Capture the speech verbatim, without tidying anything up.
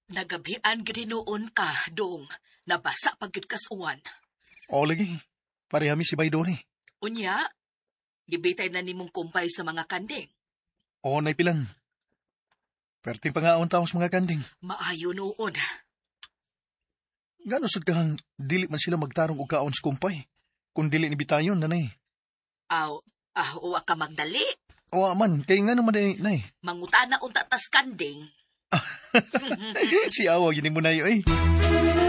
Nagabian gid noon ka, dong. Nabasa pagyud kas uwan. O lagi, parehami si Baydo ni. Unya, gibitay na nimong kumpay sa mga kanding. O naipilan. Perting pangaon taos mga kanding. Maayo noon. Gano sad kahang dili man sila magtarong og kaon sa kumpay. Kung dili ni bitayon, nanay. Aw, ah, uwa ka magdali. O aman, kay nga naman ay, nay. Mangutana unta tas kanding. Si Awa, yun mo na yun eh.